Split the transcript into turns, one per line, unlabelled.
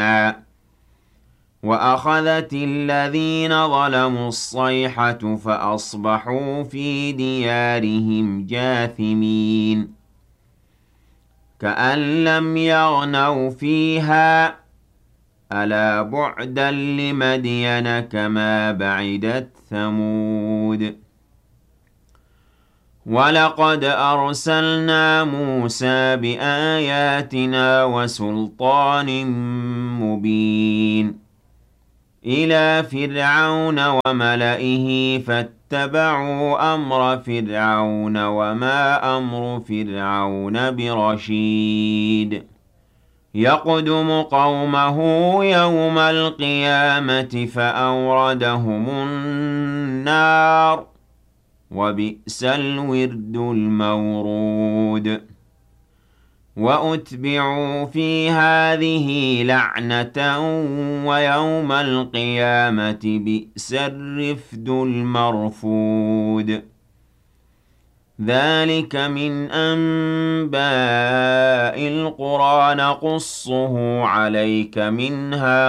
مُبِينًا وَأَخَذَتِ الَّذِينَ ظَلَمُوا الصَّيْحَةُ فَأَصْبَحُوا فِي دِيَارِهِمْ جَاثِمِينَ كَأَن لَّمْ يَغْنَوْا فِيهَا أَلَا بُعْدًا لِّمَدْيَنَ كَمَا بَعِدَتْ ثَمُودُ وَلَقَدْ أَرْسَلْنَا مُوسَىٰ بِآيَاتِنَا وَسُلْطَانٍ مُّبِينٍ إِلَىٰ فِرْعَوْنَ وَمَلَئِهِ فَاتَّبَعُوا أَمْرَ فِرْعَوْنَ وَمَا أَمْرُ فِرْعَوْنَ بِرَشِيدٍ يَقْدُمُ قَوْمَهُ يَوْمَ الْقِيَامَةِ فَأَوْرَدَهُمُ النَّارَ ۖ وَبِئْسَ الْوِرْدُ الْمَوْرُودُ وَأُتْبِعُوا فِي هَٰذِهِ لَعْنَةً وَيَوْمَ الْقِيَامَةِ بِئْسَ الرِّفْدُ الْمَرْفُودُ ذَٰلِكَ مِنْ أَنبَاءِ الْقُرَىٰ نَقُصُّهُ عَلَيْكَ ۖ مِنْهَا